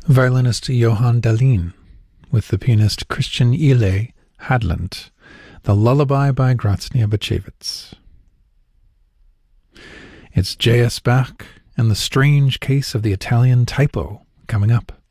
violinist Johann Dahlin, with the pianist Christian Ile Hadland, The Lullaby by Graznia Bachevitz. It's J.S. Bach and The Strange Case of the Italian Typo coming up.